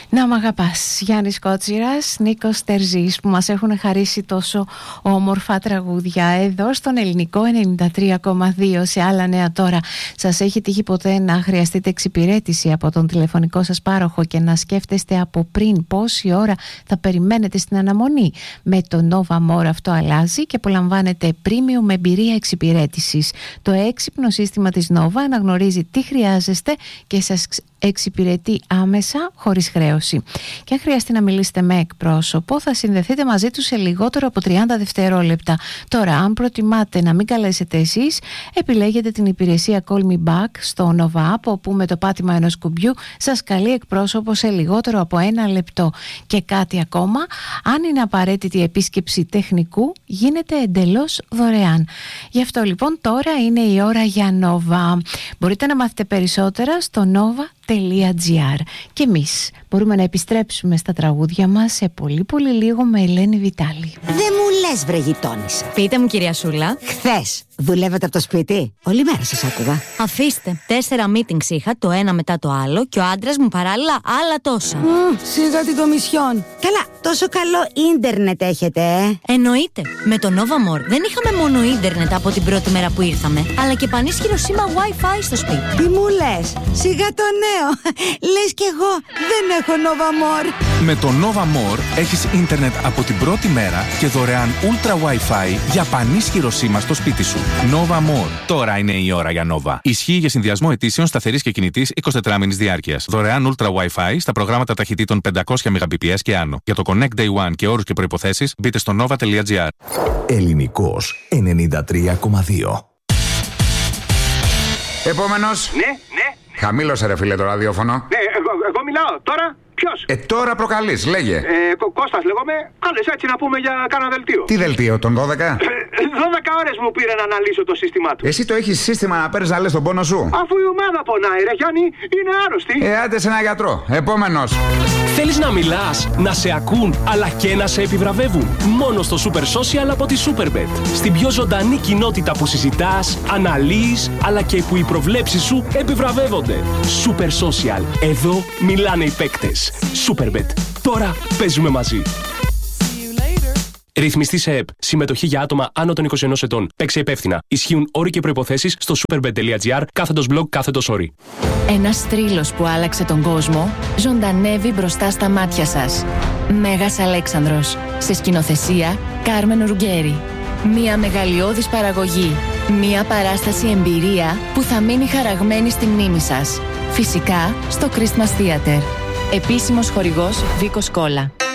Να μ' αγαπάς, Γιάννης Κότσιρας, Νίκος Τερζής, που μας έχουν χαρίσει τόσο όμορφα τραγούδια εδώ στον ελληνικό 93,2. Σε άλλα νέα τώρα, σας έχει τύχει ποτέ να χρειαστείτε εξυπηρέτηση από τον τηλεφωνικό σας πάροχο και να σκέφτεστε από πριν πόση ώρα θα περιμένετε στην αναμονή? Με το Nova More αυτό αλλάζει και απολαμβάνετε premium εμπειρία εξυπηρέτησης. Το έξυπνο σύστημα της Nova αναγνωρίζει τι χρειάζεστε και σας εξυπηρετεί άμεσα, χωρίς χρέωση. Και αν χρειαστεί να μιλήσετε με εκπρόσωπο, θα συνδεθείτε μαζί του σε λιγότερο από 30 δευτερόλεπτα. Τώρα, αν προτιμάτε να μην καλέσετε εσείς, επιλέγετε την υπηρεσία Call Me Back στο Nova App, όπου με το πάτημα ενός κουμπιού σας καλεί εκπρόσωπο σε λιγότερο από 1 λεπτό. Και κάτι ακόμα, αν είναι απαραίτητη επίσκεψη τεχνικού, γίνεται εντελώς δωρεάν. Γι' αυτό λοιπόν τώρα είναι η ώρα για Nova. Μπορείτε να μάθετε περισσότερα στο nova.gr. Και εμείς μπορούμε να επιστρέψουμε στα τραγούδια μας σε πολύ πολύ λίγο με Ελένη Βιτάλη. Δεν μου λες, βρε γειτόνισσα. Πείτε μου, κυρία Σούλα. Χθες δουλεύετε από το σπίτι? Όλη μέρα σας άκουγα. Αφήστε, 4 meetings είχα, το ένα μετά το άλλο, και ο άντρας μου παράλληλα άλλα τόσα. Σιγά την Κομισιόν. Καλά, τόσο καλό ίντερνετ έχετε, Εννοείται. Με το Nova More δεν είχαμε μόνο ίντερνετ από την πρώτη μέρα που ήρθαμε, αλλά και πανίσχυρο σήμα Wi-Fi στο σπίτι. Τι μου λες? Σιγά το νέο. Λες κι εγώ δεν έχω Nova More. Με το Nova More έχεις ίντερνετ από την πρώτη μέρα και δωρεάν Ultra Wi-Fi για πανίσχυρο σήμα στο σπίτι σου. Nova More. Τώρα είναι η ώρα για Nova. Ισχύει για συνδυασμό ετήσεων σταθερής και κινητής 24 μήνης διάρκειας. Δωρεάν Ultra Wi-Fi στα προγράμματα ταχυτήτων 500 Mbps και άνω. Για το Connect Day One και όρους και προϋποθέσεις μπείτε στο nova.gr. Ελληνικός 93,2. Επόμενος. Ναι. Χαμήλωσε ρε φίλε το ραδιόφωνο. Ναι, εγώ μιλάω. Τώρα ποιος? Τώρα προκαλείς, λέγε. Κώστας λέγομαι. Κάλες έτσι να πούμε για κάνα δελτίο. Τι δελτίο, τον 12? 12 ώρες μου πήρε να αναλύσω το σύστημά του. Εσύ το έχεις σύστημα να παίρνεις να λες τον πόνο σου? Αφού η ομάδα πονάει ρε Γιάννη, είναι άρρωστη. Άντε σε ένα γιατρό. Επόμενος. Θέλεις να μιλάς, να σε ακούν, αλλά και να σε επιβραβεύουν? Μόνο στο Super Social από τη Superbet. Στην πιο ζωντανή κοινότητα που συζητάς, αναλύεις, αλλά και που οι προβλέψεις σου επιβραβεύονται. Super Social. Εδώ μιλάνε οι παίκτες. Superbet. Τώρα παίζουμε μαζί. Ρυθμιστή σε ΕΠ. Συμμετοχή για άτομα άνω των 21 ετών. Παίξε υπεύθυνα. Ισχύουν όροι και προϋποθέσεις στο superbet.gr/blog/όροι. Ένας θρύλος που άλλαξε τον κόσμο ζωντανεύει μπροστά στα μάτια σας. Μέγας Αλέξανδρος. Σε σκηνοθεσία Κάρμεν Ρουγκέρι. Μια μεγαλειώδης παραγωγή. Μια παράσταση εμπειρία που θα μείνει χαραγμένη στη μνήμη σας. Φυσικά στο Christmas Theater. Επίσημος χορηγός Βίκος Κόλλα.